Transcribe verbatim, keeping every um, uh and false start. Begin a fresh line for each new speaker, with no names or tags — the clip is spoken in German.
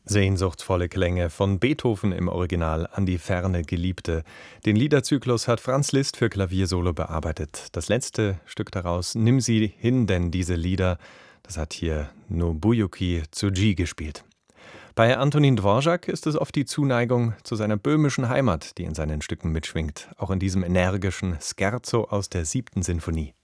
Sehnsuchtsvolle Klänge von Beethoven im Original an die ferne Geliebte. Den Liederzyklus hat Franz Liszt für Klaviersolo bearbeitet. Das letzte Stück daraus, Nimm sie hin, denn diese Lieder, das hat hier Nobuyuki Tsuji gespielt. Bei Antonin Dvorak ist es oft die Zuneigung zu seiner böhmischen Heimat, die in seinen Stücken mitschwingt, auch in diesem energischen Scherzo aus der siebten Sinfonie.